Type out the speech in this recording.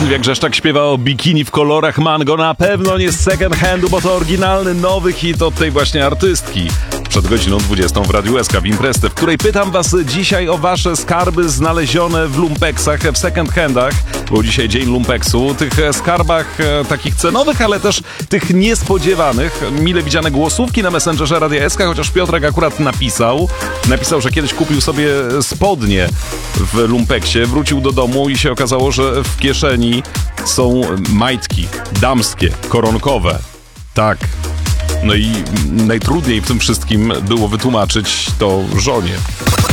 Sylwia Grzeszczak śpiewa o bikini w kolorach mango. Na pewno nie z second handu, bo to oryginalny, nowy hit od tej właśnie artystki. Przed godziną 20 w Radiu SK w Imprezę, w której pytam was dzisiaj o wasze skarby znalezione w lumpeksach, w second handach, bo dzisiaj dzień lumpeksu. Tych skarbach takich cenowych, ale też tych niespodziewanych. Mile widziane głosówki na Messengerze Radia SK, chociaż Piotrek akurat napisał, że kiedyś kupił sobie spodnie w lumpeksie, wrócił do domu i się okazało, że w kieszeni są majtki damskie, koronkowe. Tak. No i najtrudniej w tym wszystkim było wytłumaczyć to żonie.